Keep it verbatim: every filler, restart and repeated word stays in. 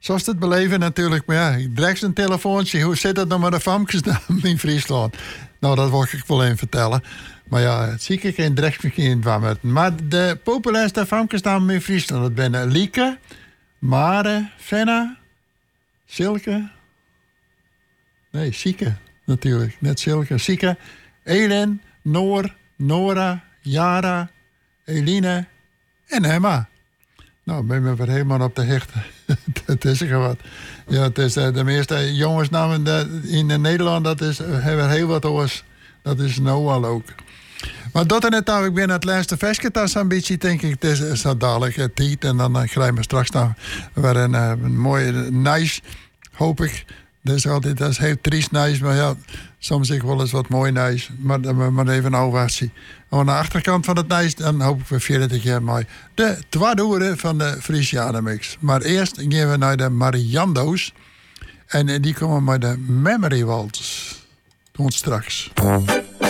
zoals het beleven natuurlijk. Maar ja, direct een telefoontje. Hoe zit het nou met de famkesnaam in Friesland? Nou, dat wil ik wel even vertellen. Maar ja, het zie ik in direct in van. Maar de populairste famkesnaam in Friesland, dat zijn Lieke, Mare, Fenna, Silke. Nee, Sieke natuurlijk. Net Silke. Sieke, Elin, Noor, Nora, Jara, Eline en Emma. Nou, ben me weer helemaal op de hecht. Het is er wat. Ja, het is de, de meeste jongensnamen in Nederland, dat is, hebben heel wat oors. Dat is Noah ook. Maar dat en het nou, ik ben het laatste versje, dat is een beetje, denk ik, het is zo dadelijk het tijd. En dan krijgen we straks nog weer een, een mooie nice, hoop ik. Dat is altijd, dat is heel triest nice, maar ja, soms zeg ik wel eens wat mooi nice. Maar, maar, maar even een overzie. Aan de achterkant van het nice, dan hoop ik weer veertig keer mooi. De twadoeren van de Friesiade Mix. Maar eerst gaan we naar de Mariando's. En die komen met de Memory Waltz. Tot straks.